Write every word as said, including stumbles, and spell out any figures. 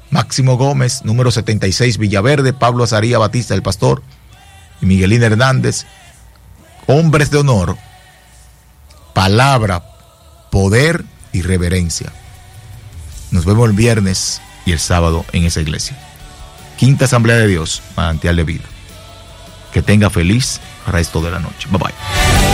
Máximo Gómez, número setenta y seis, Villaverde, Pablo Azaría Batista, el pastor, y Miguelina Hernández, hombres de honor, palabra, poder y reverencia. Nos vemos el viernes y el sábado en esa iglesia. Quinta Asamblea de Dios, Manantial de Vida. Que tenga feliz resto de la noche. Bye bye.